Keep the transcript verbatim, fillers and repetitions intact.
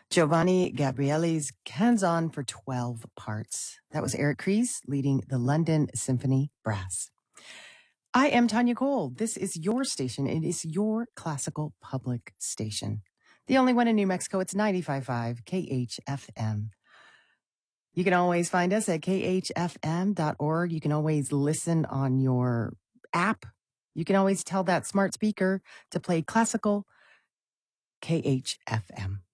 Giovanni Gabrieli's Hands On for twelve parts. That was Eric Kries leading the London Symphony Brass. I am Tanya Cole. This is your station. It is your classical public station. The only one in New Mexico. It's ninety-five point five K H F M. You can always find us at K H F M dot org. You can always listen on your app. You can always tell that smart speaker to play classical K H F M.